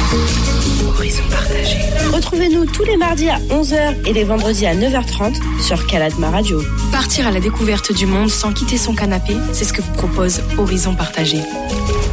Horizon partagé. Retrouvez-nous tous les mardis à 11h et les vendredis à 9h30 sur Kaladma Radio. Partir à la découverte du monde sans quitter son canapé, c'est ce que vous propose Horizon partagé.